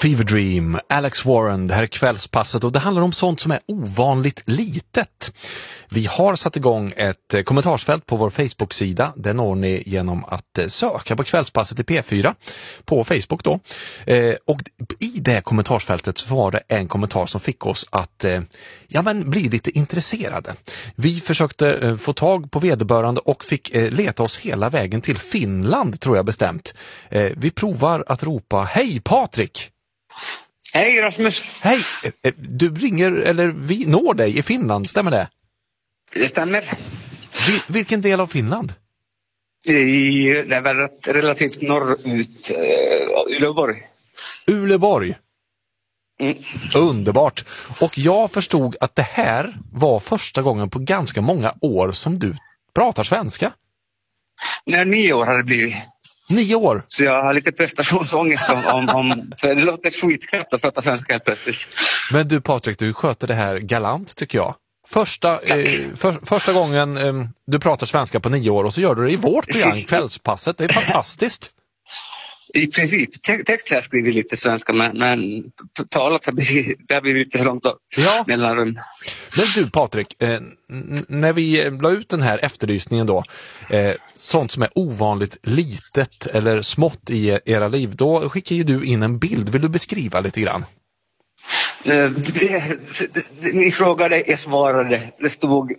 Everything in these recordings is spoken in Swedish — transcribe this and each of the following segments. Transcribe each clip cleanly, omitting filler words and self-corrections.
Fever Dream, Alex Warren, det här är kvällspasset och det handlar om sånt som är ovanligt litet. Vi har satt igång ett kommentarsfält på vår Facebook-sida. Den når ni genom att söka på kvällspasset i P4 på Facebook då. Och i det kommentarsfältet så var det en kommentar som fick oss att bli lite intresserade. Vi försökte få tag på vederbörande och fick leta oss hela vägen till Finland, tror jag bestämt. Vi provar att ropa hej Patrik! Hej Rasmus! Hej! Du ringer, eller vi når dig i Finland, stämmer det? Det stämmer. Vilken del av Finland? Det är väl relativt norrut, Uleåborg. Uleåborg? Mm. Underbart! Och jag förstod att det här var första gången på ganska många år som du pratar svenska. När 9 år har det blivit. 9 år? Så jag har lite prestationsångest för det låter skitknäppt att prata svenska helt plötsligt. Men du Patrik, du sköter det här galant tycker jag. Första gången du pratar svenska på 9 år och så gör du det i vårt program, Kvällspasset. Det är fantastiskt. I princip. Text har jag skrivit lite svenska men talat har blivit lite långt mellanrum. Men du Patrik, när vi la ut den här efterlysningen då, sånt som är ovanligt litet eller smått i era liv, då skickar ju du in en bild. Vill du beskriva lite grann? Ni frågade, jag svarade. Det stod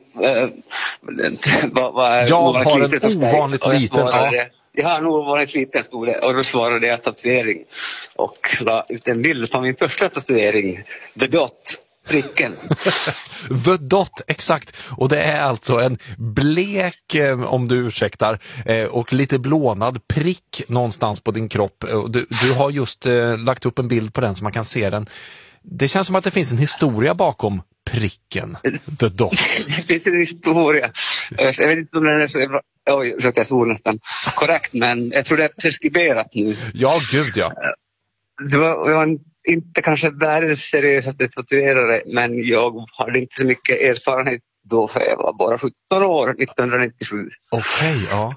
vad jag har en ovanligt liten. Jag har en ovanligt liten stod det, och då svarade jag tatuering och la ut en bild på min första tatuering, The Dot, pricken. The Dot, exakt. Och det är alltså en blek, om du ursäktar, och lite blånad prick någonstans på din kropp. Du har just lagt upp en bild på den så man kan se den. Det känns som att det finns en historia bakom pricken, The Dot. Det finns en historia. Jag vet inte om den är så bra. Oj, jag såg nästan korrekt, men jag tror det är preskriberat nu. Ja, gud ja. Det var inte kanske världens seriösaste tatuerare, men jag hade inte så mycket erfarenhet då, för jag var bara 17 år 1997. Okej, ja.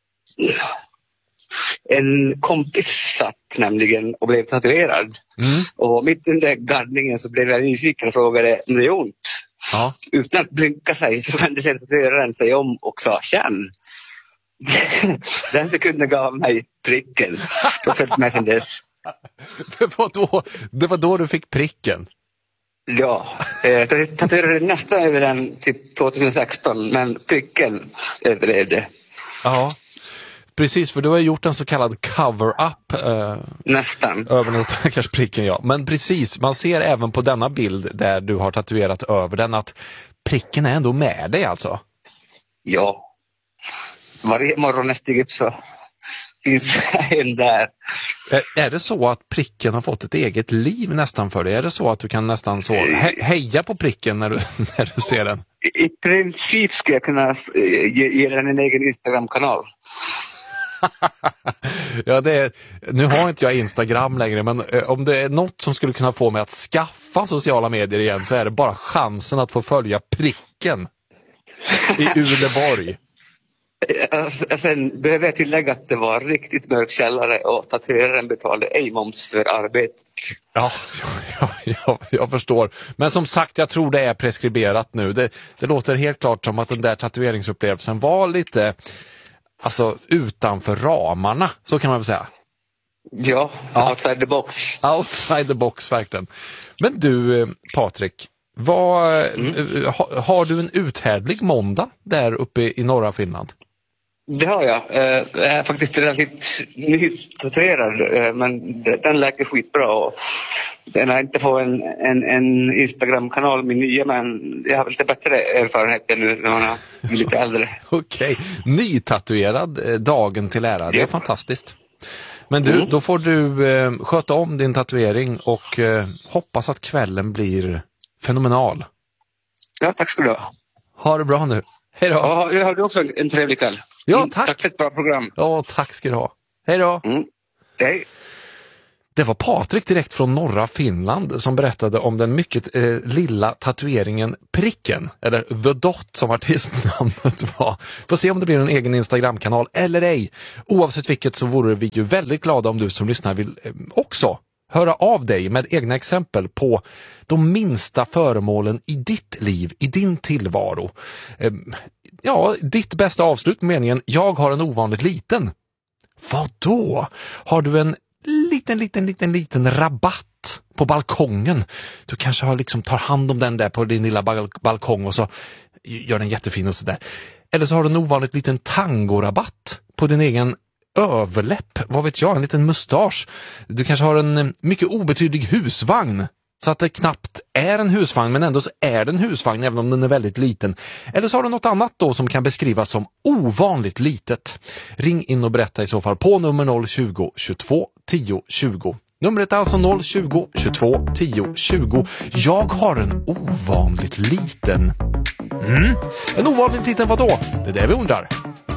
En kompis satt nämligen och blev tatuerad. Och mitt under gardningen så blev jag nyfiken och frågade om det är ont. Ja. Utan att blinka sig så vände sig tatueraren sig om och sa känn. Den sekunden gav mig pricken. Då följde mig sedan dess. Det var då du fick pricken? Ja, jag tatuerade nästan över den till 2016, men pricken överlevde. Ja, precis, för du har gjort en så kallad cover-up nästan över den stackars pricken, ja. Men precis, man ser även på denna bild där du har tatuerat över den att pricken är ändå med dig alltså. Ja, varje morgon jag stiger upp så finns en där. Är det så att pricken har fått ett eget liv nästan för dig? Är det så att du kan nästan så heja på pricken när du ser den? I princip skulle jag kunna ge den en egen Instagram-kanal. Ja, nu har inte jag Instagram längre, men om det är något som skulle kunna få mig att skaffa sociala medier igen så är det bara chansen att få följa pricken i Uleåborg. Sen behöver jag tillägga att det var riktigt mörk källare och tatueraren betalade ej moms för arbete. Ja, jag förstår. Men som sagt, jag tror det är preskriberat nu. Det låter helt klart som att den där tatueringsupplevelsen var lite utanför ramarna, så kan man väl säga. Ja, outside the box. Outside the box, verkligen. Men du, Patrik, har du en uthärdlig måndag där uppe i norra Finland? Det har jag. Jag är faktiskt relativt nytatuerad, men den läker skitbra. Och den har inte fått en Instagram-kanal, min nya, men jag har lite bättre erfarenhet nu när man är lite äldre. Okej, nytatuerad dagen till ära, det är fantastiskt. Men du, då får du sköta om din tatuering och hoppas att kvällen blir fenomenal. Ja, tack ska du ha. Ha det bra nu. Hej då. Ja, har du också en trevlig kväll. Ja, tack. Tack för ett bra program. Ja, tack ska du ha. Hej då. Hej. Det var Patrik direkt från norra Finland som berättade om den mycket lilla tatueringen Pricken, eller The Dot som artistnamnet var. Får se om det blir en egen Instagram-kanal eller ej. Oavsett vilket så vore vi ju väldigt glada om du som lyssnar vill också höra av dig med egna exempel på de minsta föremålen i ditt liv, i din tillvaro. Ditt bästa avslut med meningen jag har en ovanligt liten. Vad då? Har du en liten rabatt på balkongen? Du kanske har tar hand om den där på din lilla balkong och så gör den jättefin och sådär. Eller så har du en ovanligt liten tangorabatt på din egen överläpp, vad vet jag, en liten mustasch. Du kanske har en mycket obetydlig husvagn, så att det knappt är en husvagn men ändå så är det en husvagn även om den är väldigt liten. Eller så har du något annat då som kan beskrivas som ovanligt litet. Ring in och berätta i så fall på nummer 020 22 10 20. Numret är alltså 020 22 10 20. Jag har en ovanligt liten. En ovanligt liten vadå? Det är det vi undrar.